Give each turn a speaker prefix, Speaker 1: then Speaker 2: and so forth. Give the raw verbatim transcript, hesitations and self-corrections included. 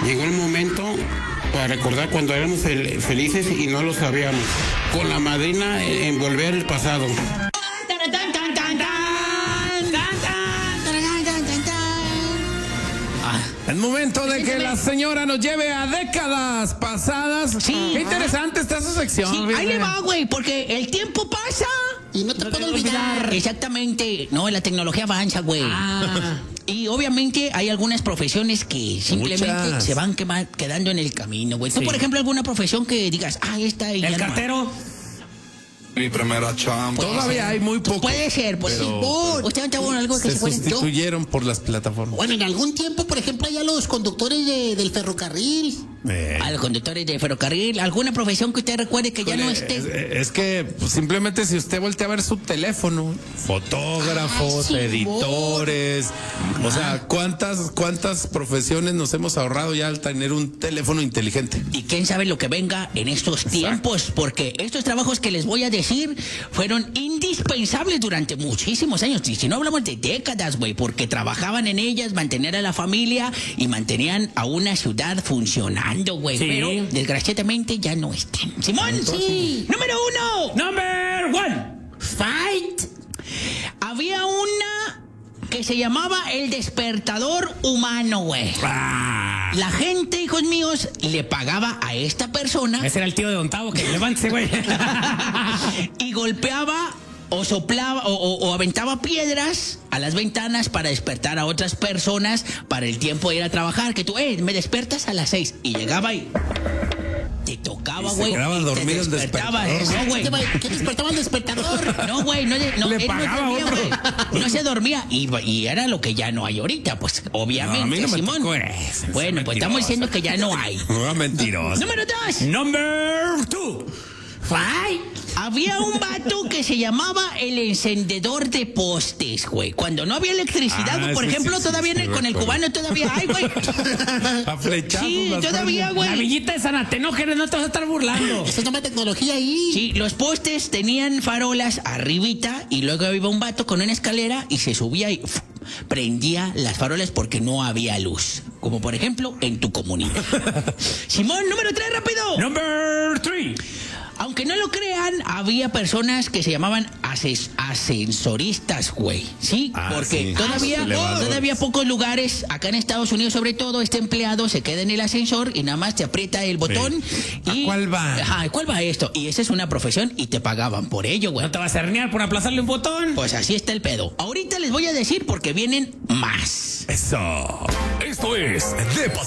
Speaker 1: Llegó el momento para recordar cuando éramos fel- felices y no lo sabíamos. Con la madrina en volver al pasado.
Speaker 2: El momento de que la señora nos lleve a décadas pasadas.
Speaker 3: Sí.
Speaker 2: Qué interesante está su sección.
Speaker 3: Sí, ahí
Speaker 2: fíjate.
Speaker 3: le va, güey, porque el tiempo pasa.
Speaker 4: Y no te puedo olvidar.
Speaker 3: Exactamente. No, la tecnología avanza, güey.
Speaker 4: Ah.
Speaker 3: Y obviamente hay algunas profesiones que simplemente
Speaker 2: Muchas.
Speaker 3: se van quema- quedando en el camino, güey. Tú,
Speaker 2: Sí.
Speaker 3: por ejemplo, alguna profesión que digas, ah, esta y ya
Speaker 5: El
Speaker 3: no más.
Speaker 5: cartero.
Speaker 6: Mi primera chamba.
Speaker 2: Todavía hay muy poco.
Speaker 3: Puede ser, pues
Speaker 2: pero-
Speaker 3: sí. ¿Usted no tuvo algo que
Speaker 2: Se
Speaker 3: se puede?
Speaker 2: sustituyeron por las plataformas.
Speaker 4: Bueno, en algún tiempo, por ejemplo, allá los conductores de- del ferrocarril.
Speaker 2: Eh,
Speaker 3: A los conductores de ferrocarril, alguna profesión que usted recuerde que ya no
Speaker 2: es,
Speaker 3: esté.
Speaker 2: es que pues, simplemente si usted voltea a ver su teléfono, fotógrafos,
Speaker 4: Ah, sí,
Speaker 2: editores, o sea, ¿cuántas, cuántas profesiones nos hemos ahorrado ya al tener un teléfono inteligente?
Speaker 3: Y quién sabe lo que venga en estos tiempos, porque estos trabajos que les voy a decir fueron indispensables durante muchísimos años. Y si no hablamos de décadas, güey, porque trabajaban en ellas, mantener a la familia y mantenían a una ciudad funcionando, güey.
Speaker 5: Sí.
Speaker 3: Pero desgraciadamente ya no están. Simón, sí. Número uno.
Speaker 5: Number one.
Speaker 3: Fight. Había una que se llamaba el despertador humano, güey.
Speaker 5: Ah,
Speaker 3: La gente, hijos míos, le pagaba a esta persona
Speaker 5: ese era el tío de Don Tavo, que levántese, güey.
Speaker 3: y golpeaba o soplaba o, o- o aventaba piedras a las ventanas para despertar a otras personas para el tiempo de ir a trabajar. Que tú, eh, me despertas a las seis. Y llegaba y te tocaba,
Speaker 2: Y se
Speaker 3: güey.
Speaker 2: quedaba
Speaker 3: y te
Speaker 2: dormido el
Speaker 3: despertabas.
Speaker 2: despertador.
Speaker 3: No, güey.
Speaker 4: ¿Qué, va- qué despertaba el despertador?
Speaker 3: No, güey, no, no,
Speaker 5: Le
Speaker 3: él no
Speaker 5: pagaba
Speaker 3: dormía,
Speaker 5: otro.
Speaker 3: güey. No se dormía. Y, y era lo que ya no hay ahorita, pues, obviamente,
Speaker 2: No, a mí no me
Speaker 3: Simón.
Speaker 2: tocó eso,
Speaker 3: Bueno,
Speaker 2: ese
Speaker 3: pues estamos diciendo que ya no hay.
Speaker 2: No, mentiroso.
Speaker 3: Número dos.
Speaker 5: Number two.
Speaker 3: Fight. Había un vato que se llamaba el encendedor de postes, güey. Cuando no había electricidad,
Speaker 2: Ah,
Speaker 3: güey, por
Speaker 2: sí,
Speaker 3: ejemplo,
Speaker 2: sí, sí,
Speaker 3: todavía
Speaker 2: sí,
Speaker 3: en el- con el
Speaker 2: recuerdo.
Speaker 3: cubano todavía hay, güey.
Speaker 2: A flechazos
Speaker 3: Sí,
Speaker 2: las
Speaker 3: todavía,
Speaker 2: prenden.
Speaker 3: güey.
Speaker 5: La villita de San Atenógenes, no te vas a estar burlando.
Speaker 4: Esa es nueva tecnología ahí.
Speaker 3: Sí, los postes tenían farolas arribita y luego iba un vato con una escalera y se subía y uf, prendía las farolas porque no había luz. Como por ejemplo en tu comunidad. Simón, número tres, rápido.
Speaker 5: Number three.
Speaker 3: Aunque no lo crean, había personas que se llamaban ases- ascensoristas, güey. Sí,
Speaker 2: Ah,
Speaker 3: porque
Speaker 2: sí.
Speaker 3: todavía,
Speaker 2: Elevadores.
Speaker 3: todavía pocos lugares, acá en Estados Unidos sobre todo, este empleado se queda en el ascensor y nada más te aprieta el botón.
Speaker 2: ¿A
Speaker 3: Y,
Speaker 2: cuál va?
Speaker 3: Ajá, ¿a cuál va esto? Y esa es una profesión y te pagaban por ello, güey.
Speaker 5: ¿No te vas a herniar por aplazarle un botón?
Speaker 3: Pues así está el pedo. Ahorita les voy a decir porque vienen más.
Speaker 2: Eso.
Speaker 6: Esto es de